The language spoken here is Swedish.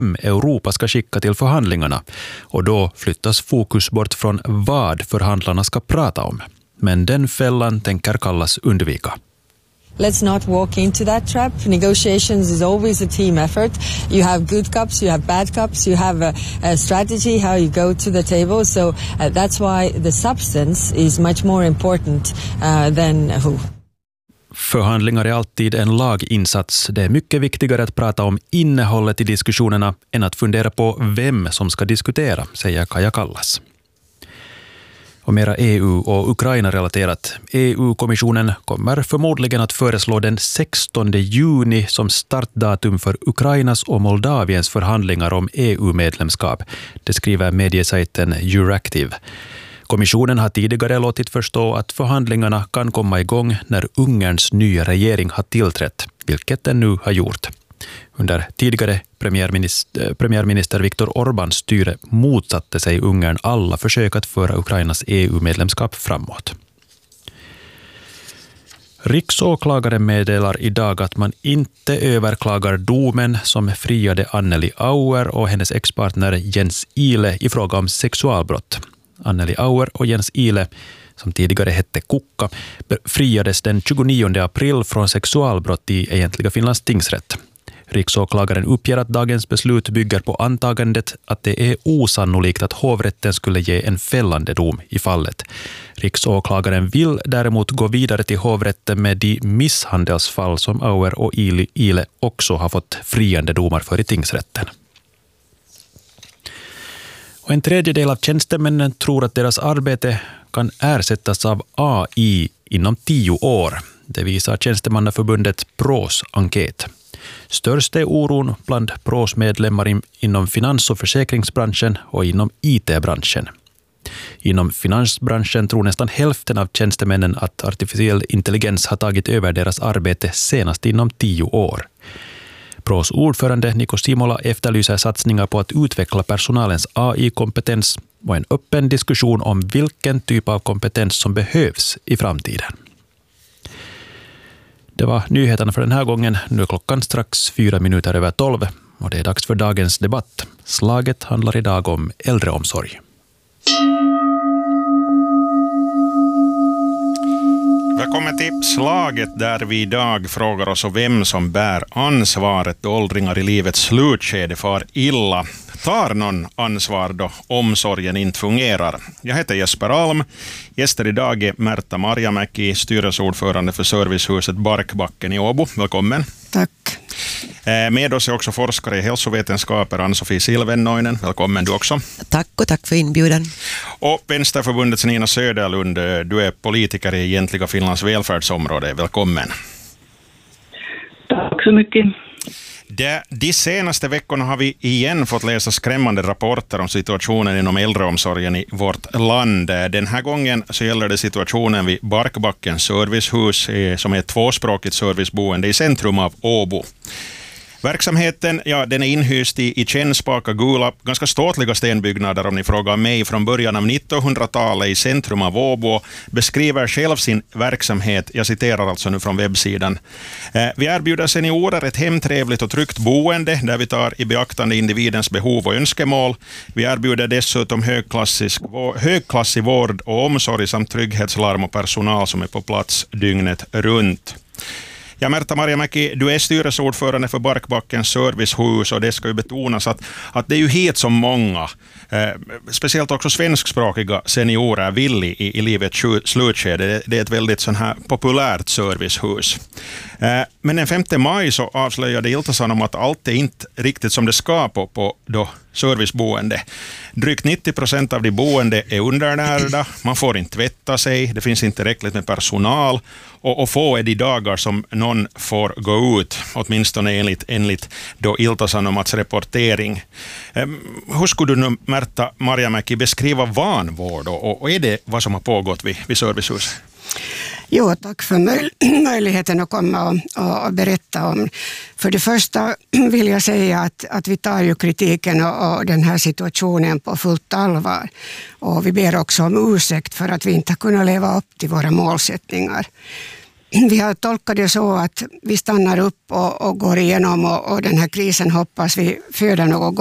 Europa ska skicka till förhandlingarna, och då flyttas fokus bort från vad förhandlarna ska prata om. Men den fällan tänker Kallas undvika. Let's not walk into that trap. Negotiations is always a team effort. You have good cops, you have bad cops, you have a strategy how you go to the table. So that's why the substance is much more important than who. Förhandlingar är alltid en laginsats. Det är mycket viktigare att prata om innehållet i diskussionerna än att fundera på vem som ska diskutera, säger Kaja Kallas. Och mera EU- och Ukraina-relaterat. EU-kommissionen kommer förmodligen att föreslå den 16 juni som startdatum för Ukrainas och Moldaviens förhandlingar om EU-medlemskap. Det skriver mediesajten Euractiv. Kommissionen har tidigare låtit förstå att förhandlingarna kan komma igång när Ungerns nya regering har tillträtt, vilket den nu har gjort. Under tidigare premiärminister Viktor Orbáns styre motsatte sig Ungern alla försök att föra Ukrainas EU-medlemskap framåt. Riksåklagaren meddelar idag att man inte överklagar domen som friade Anneli Auer och hennes expartner Jens Ile i fråga om sexualbrott. Anneli Auer och Jens Ile, som tidigare hette Kukka, friades den 29 april från sexualbrott i egentliga Finlands tingsrätt. Riksåklagaren uppger att dagens beslut bygger på antagandet att det är osannolikt att hovrätten skulle ge en fällande dom i fallet. Riksåklagaren vill däremot gå vidare till hovrätten med de misshandelsfall som Auer och Ile också har fått friande domar för i tingsrätten. Och en tredjedel av tjänstemännen tror att deras arbete kan ersättas av AI inom 10 år. Det visar tjänstemannaförbundet PROs enkät. Störst är oron bland PROs medlemmar inom finans- och försäkringsbranschen och inom IT-branschen. Inom finansbranschen tror nästan hälften av tjänstemännen att artificiell intelligens har tagit över deras arbete senast inom 10 år. PROs ordförande Niko Simola efterlyser satsningar på att utveckla personalens AI-kompetens och en öppen diskussion om vilken typ av kompetens som behövs i framtiden. Det var nyheterna för den här gången. Nu är klockan strax 11:04 och det är dags för dagens debatt. Slaget handlar idag om äldreomsorg. Välkommen till Slaget där vi idag frågar oss om vem som bär ansvaret då åldringar i livets slutskede far illa. Tar någon ansvar då omsorgen inte fungerar? Jag heter Jesper Alm. Gäster idag är Märta Marjamäki, styrelseordförande för servicehuset Barkbacken i Åbo. Välkommen. Tack. Med oss är också forskare i hälsovetenskaper Ann-Sofie Silvennoinen. Välkommen du också. Tack och tack för inbjudan. Och Vänsterförbundets Nina Söderlund, du är politiker i egentliga Finlands välfärdsområde. Välkommen. Tack så mycket. De senaste veckorna har vi igen fått läsa skrämmande rapporter om situationen inom äldreomsorgen i vårt land. Den här gången så gäller det situationen vid Barkbackens servicehus som är ett tvåspråkigt serviceboende i centrum av Åbo. Verksamheten, den är inhyst i kännspaka gula, ganska ståtliga stenbyggnader om ni frågar mig, från början av 1900-talet i centrum av Åbo, beskriver själv sin verksamhet, jag citerar alltså nu från webbsidan. Vi erbjuder seniorer ett hemtrevligt och tryggt boende där vi tar i beaktande individens behov och önskemål. Vi erbjuder dessutom högklassig vård och omsorg samt trygghetslarm och personal som är på plats dygnet runt. Ja, Märta Marjamäki, du är styrelseordförande för Barkbackens servicehus och det ska ju betonas att det är ju hit som många, speciellt också svenskspråkiga seniorer vill i livets slutskede. Det är ett väldigt sån här populärt servicehus. Men den 5 maj så avslöjade Ilta-Sanomat att allt är inte riktigt som det ska på då serviceboende. Drygt 90% av de boende är undernärda, man får inte tvätta sig, det finns inte tillräckligt med personal och få är de dagar som någon får gå ut, åtminstone enligt då Ilta-Sanomats rapportering. Hur skulle du nu, Märta Marjamäki, beskriva vanvård och är det vad som har pågått vid servicehus? Jo, tack för möjligheten att komma och berätta om. För det första vill jag säga att vi tar ju kritiken och den här situationen på fullt allvar. Och vi ber också om ursäkt för att vi inte har kunnat leva upp till våra målsättningar. vi har tolkat det så att vi stannar upp och går igenom och den här krisen hoppas vi föder något